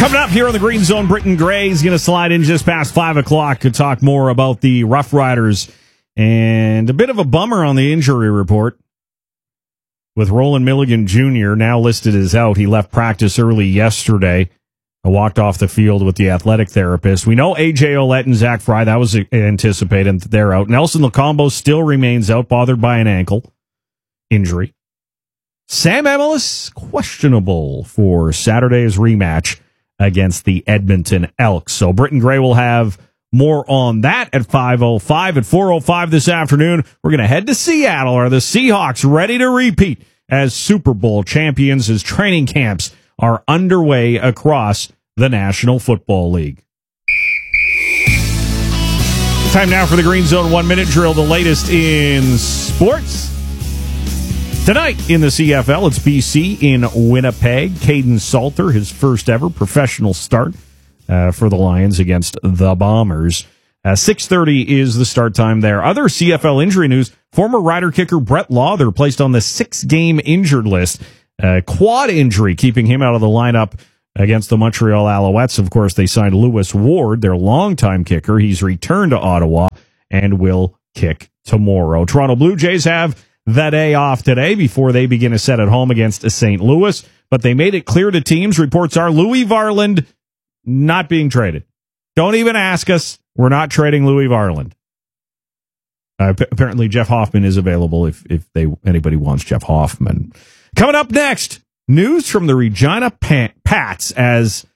Coming up here on the Green Zone, Britton Gray is going to slide in just past 5 o'clock to talk more about the Rough Riders and a bit of a bummer on the injury report with Roland Milligan Jr. now listed as out. He left practice early yesterday. Walked off the field with the athletic therapist. We know A.J. Ouellette and Zach Fry, that was anticipated, they're out. Nelson Locombo still remains out, bothered by an ankle injury. Sam Emilus, questionable for Saturday's rematch against the Edmonton Elks. So Britton Gray will have more on that at 5:05. At 4:05 this afternoon, we're going to head to Seattle. Are the Seahawks ready to repeat as Super Bowl champions as training camps are underway across the National Football League? Time now for the Green Zone 1-minute drill, the latest in sports. Tonight in the CFL, it's BC in Winnipeg. Caden Salter, his first ever professional start for the Lions against the Bombers. 6:30 is the start time there. Other CFL injury news, former Rider kicker Brett Lauther placed on the 6-game injured list. Quad injury keeping him out of the lineup against the Montreal Alouettes. Of course, they signed Lewis Ward, their longtime kicker. He's returned to Ottawa and will kick tomorrow. Toronto Blue Jays have the day off today before they begin a set at home against St. Louis, but they made it clear to teams. Reports are Louis Varland not being traded. Don't even ask us. We're not trading Louis Varland. Apparently, Jeff Hoffman is available if anybody wants Jeff Hoffman. Coming up next, news from the Regina Pats, as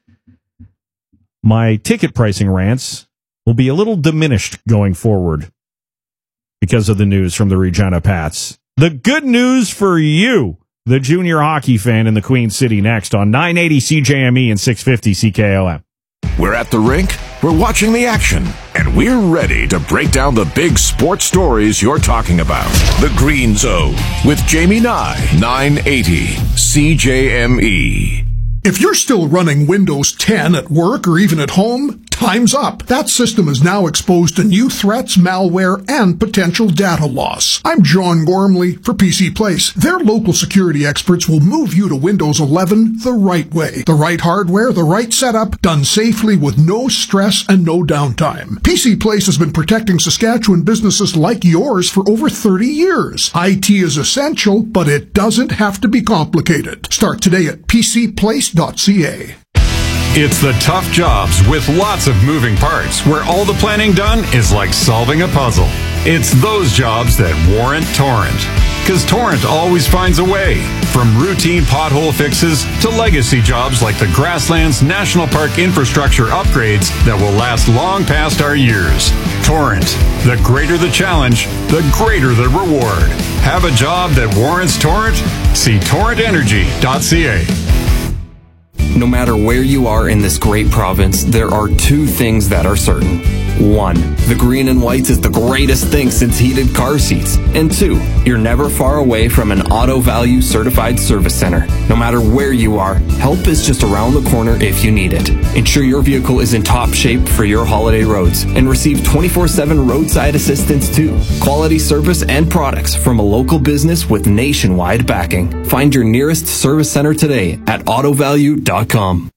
my ticket pricing rants will be a little diminished going forward because of the news from the Regina Pats. The good news for you, the junior hockey fan in the Queen City, next on 980 CJME and 650 CKOM. We're at the rink, we're watching the action, and we're ready to break down the big sports stories you're talking about. The Green Zone with Jamie Nye, 980 CJME. If you're still running Windows 10 at work or even at home, time's up. That system is now exposed to new threats, malware, and potential data loss. I'm John Gormley for PC Place. Their local security experts will move you to Windows 11 the right way. The right hardware, the right setup, done safely with no stress and no downtime. PC Place has been protecting Saskatchewan businesses like yours for over 30 years. IT is essential, but it doesn't have to be complicated. Start today at PCPlace.ca. It's the tough jobs with lots of moving parts where all the planning done is like solving a puzzle. It's those jobs that warrant Torrent. Because Torrent always finds a way. From routine pothole fixes to legacy jobs like the Grasslands National Park infrastructure upgrades that will last long past our years. Torrent. The greater the challenge, the greater the reward. Have a job that warrants Torrent? See torrentenergy.ca. No matter where you are in this great province, there are two things that are certain. 1. The green and whites is the greatest thing since heated car seats. And 2. You're never far away from an Auto Value certified service center. No matter where you are, help is just around the corner if you need it. Ensure your vehicle is in top shape for your holiday roads and receive 24/7 roadside assistance too. Quality service and products from a local business with nationwide backing. Find your nearest service center today at autovalue.com.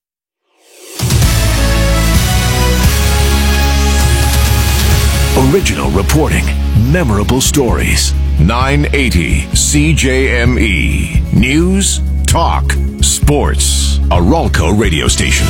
Original reporting, memorable stories. 980 CJME. News, talk, sports. A Ralco radio station.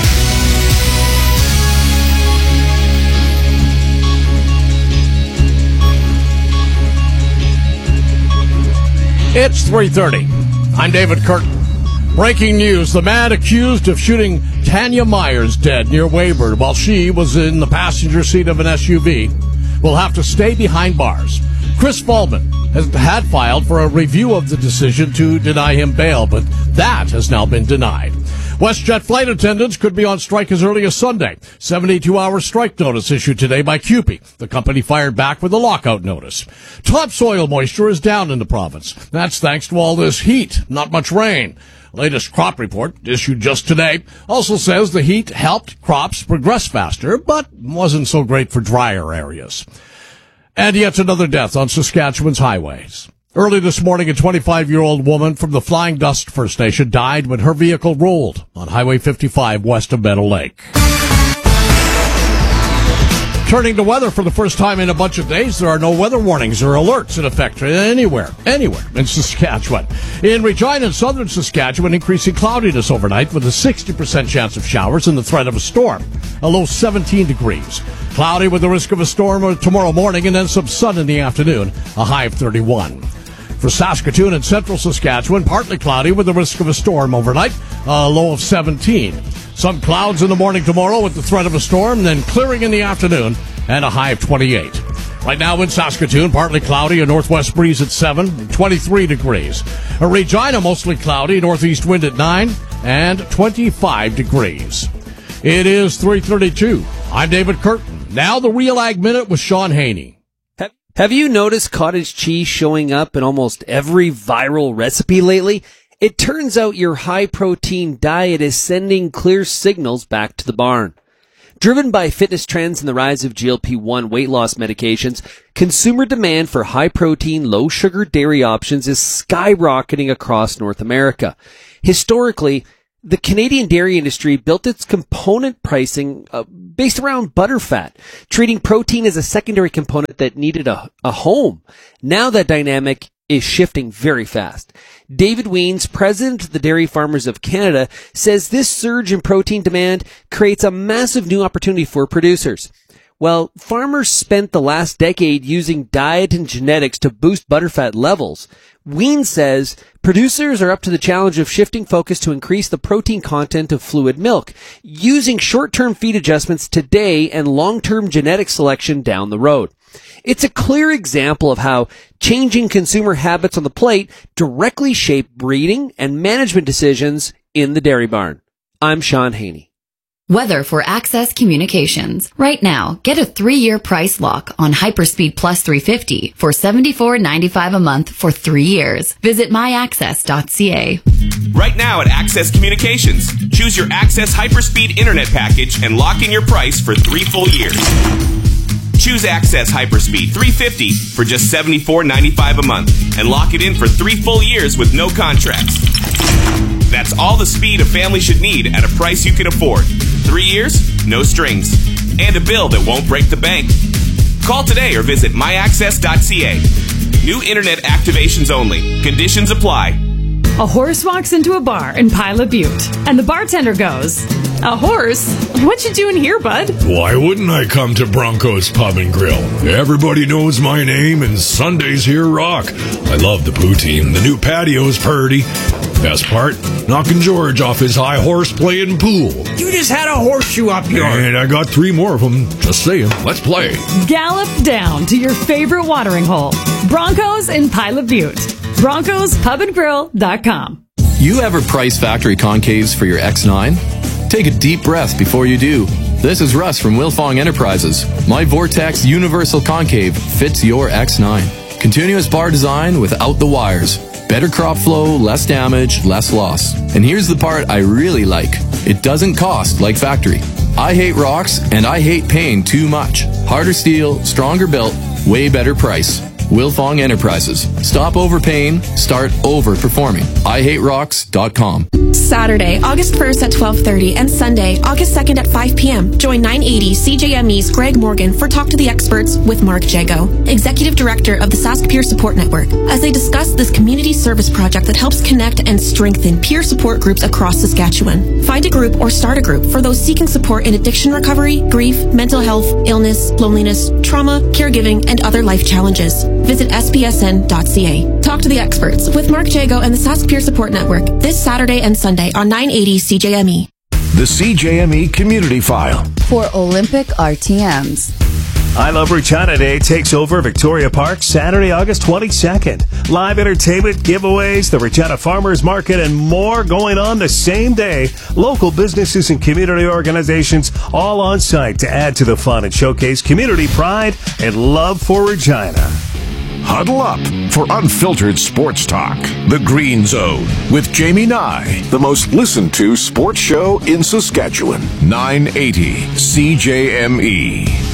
It's 3:30. I'm David Curtin. Breaking news. The man accused of shooting Tanya Myers dead near Weyburn while she was in the passenger seat of an SUV will have to stay behind bars. Chris Faldman had filed for a review of the decision to deny him bail, but that has now been denied. WestJet flight attendants could be on strike as early as Sunday. 72-hour strike notice issued today by CUPE. The company fired back with a lockout notice. Topsoil moisture is down in the province. That's thanks to all this heat, not much rain. Latest crop report, issued just today, also says the heat helped crops progress faster, but wasn't so great for drier areas. And yet another death on Saskatchewan's highways. Early this morning, a 25-year-old woman from the Flying Dust First Nation died when her vehicle rolled on Highway 55 west of Meadow Lake. Turning to weather for the first time in a bunch of days, there are no weather warnings or alerts in effect anywhere in Saskatchewan. In Regina and southern Saskatchewan, increasing cloudiness overnight with a 60% chance of showers and the threat of a storm. A low 17 degrees. Cloudy with the risk of a storm tomorrow morning and then some sun in the afternoon, a high of 31. For Saskatoon and central Saskatchewan, partly cloudy with the risk of a storm overnight, a low of 17. Some clouds in the morning tomorrow with the threat of a storm, then clearing in the afternoon and a high of 28. Right now in Saskatoon, partly cloudy, a northwest breeze at 7, 23 degrees. Regina, mostly cloudy, northeast wind at 9 and 25 degrees. It is 3:32. I'm David Curtin. Now the Real Ag Minute with Sean Haney. Have you noticed cottage cheese showing up in almost every viral recipe lately? It turns out your high-protein diet is sending clear signals back to the barn. Driven by fitness trends and the rise of GLP-1 weight loss medications, consumer demand for high-protein, low-sugar dairy options is skyrocketing across North America. Historically, the Canadian dairy industry built its component pricing based around butterfat, treating protein as a secondary component that needed a home. Now that dynamic is shifting very fast. David Wiens, president of the Dairy Farmers of Canada, says this surge in protein demand creates a massive new opportunity for producers. Well, farmers spent the last decade using diet and genetics to boost butterfat levels. Wiens says producers are up to the challenge of shifting focus to increase the protein content of fluid milk, using short-term feed adjustments today and long-term genetic selection down the road. It's a clear example of how changing consumer habits on the plate directly shape breeding and management decisions in the dairy barn. I'm Sean Haney. Weather for Access Communications. Right now, get a 3-year price lock on Hyperspeed Plus 350 for $74.95 a month for 3 years. Visit myaccess.ca. Right now at Access Communications, choose your Access Hyperspeed Internet package and lock in your price for 3 full years. Choose Access Hyperspeed 350 for just $74.95 a month and lock it in for 3 full years with no contracts. That's all the speed a family should need at a price you can afford. 3 years, no strings, and a bill that won't break the bank. Call today or visit myaccess.ca. New internet activations only. Conditions apply. A horse walks into a bar in Pilot Butte, and the bartender goes, "A horse? What you doing here, bud?" Why wouldn't I come to Bronco's Pub and Grill? Everybody knows my name, and Sundays here rock. I love the poutine. The new patio's purty. Best part, knocking George off his high horse playing pool. You just had a horseshoe up your... And I got 3 more of them. Just saying. Let's play. Gallop down to your favorite watering hole. Broncos in Pilot Butte. BroncosPubandGrill.com. You ever price factory concaves for your X9? Take a deep breath before you do. This is Russ from Wilfong Enterprises. My Vortex Universal Concave fits your X9. Continuous bar design without the wires. Better crop flow, less damage, less loss. And here's the part I really like. It doesn't cost like factory. I hate rocks and I hate paying too much. Harder steel, stronger built, way better price. Wilfong Enterprises. Stop overpaying, start overperforming. IHateRocks.com. Saturday, August 1st at 12:30 and Sunday, August 2nd at 5 p.m. Join 980 CJME's Greg Morgan for Talk to the Experts with Mark Jago, Executive Director of the Sask Peer Support Network, as they discuss this community service project that helps connect and strengthen peer support groups across Saskatchewan. Find a group or start a group for those seeking support in addiction recovery, grief, mental health, illness, loneliness, trauma, caregiving, and other life challenges. Visit spsn.ca. Talk to the Experts with Mark Jago and the Sask Peer Support Network this Saturday and Sunday on 980 CJME. The CJME Community File. For Olympic RTMs. I Love Regina Day takes over Victoria Park Saturday, August 22nd. Live entertainment, giveaways, the Regina Farmers Market, and more going on the same day. Local businesses and community organizations all on site to add to the fun and showcase community pride and love for Regina. Huddle up for unfiltered sports talk. The Green Zone with Jamie Nye, the most listened to sports show in Saskatchewan. 980 CJME.